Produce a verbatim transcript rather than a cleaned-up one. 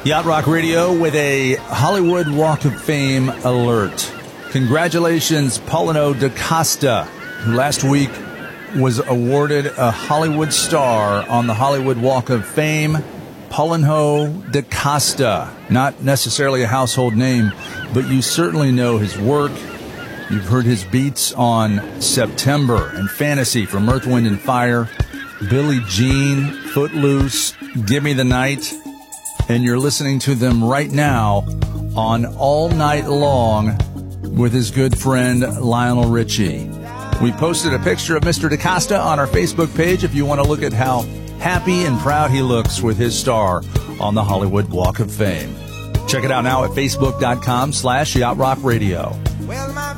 Yacht Rock Radio with a Hollywood Walk of Fame alert. Congratulations, Paulino DaCosta, who last week was awarded a Hollywood star on the Hollywood Walk of Fame. Paulino DaCosta, not necessarily a household name, but you certainly know his work. You've heard his beats on September and Fantasy from Earth, Wind and Fire, Billie Jean, Footloose, Give Me the Night, and you're listening to them right now on All Night Long with his good friend Lionel Richie. We posted a picture of Mister DaCosta on our Facebook page if you want to look at how happy and proud he looks with his star on the Hollywood Walk of Fame. Check it out now at facebook.com slash Yacht Rock Radio.